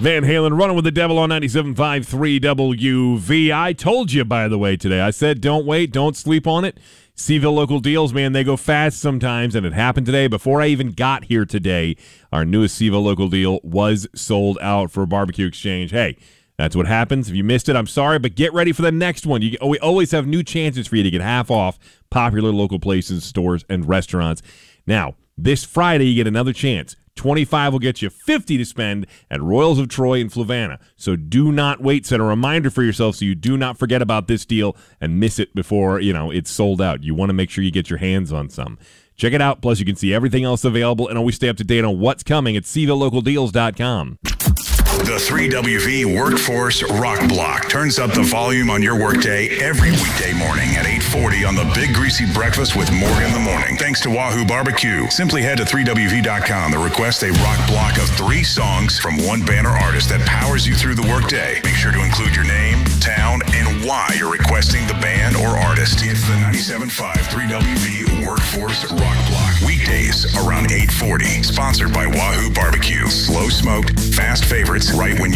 Van Halen running with the devil on 97.5 3WV. I told you, by the way, today. I said don't wait, don't sleep on it. Seville local deals, man, they go fast sometimes, and it happened today. Before I even got here today, our newest Seville local deal was sold out for a barbecue exchange. Hey, that's what happens. If you missed it, I'm sorry, but get ready for the next one. We always have new chances for you to get half off popular local places, stores, and restaurants. Now, this Friday, you get another chance. 25 will get you 50 to spend at Royals of Troy in Flavanna. So do not wait. Set a reminder for yourself so you do not forget about this deal and miss it before, it's sold out. You want to make sure you get your hands on some. Check it out. Plus, you can see everything else available and always stay up to date on what's coming at SevilleLocalDeals.com. The 3WV Workforce Rock Block turns up the volume on your workday every weekday morning at 8:40 on the Big Greasy Breakfast with Morgan in the Morning. Thanks to Wahoo Barbecue. Simply head to 3WV.com to request a rock block of 3 songs from one band or artist that powers you through the workday. Make sure to include your name, town, and why you're requesting the band or artist. It's the 97.5 3WV Workforce Rock Block. Weekdays around 8:40. Sponsored by Wahoo Barbecue. Slow smoked, fast favorites right when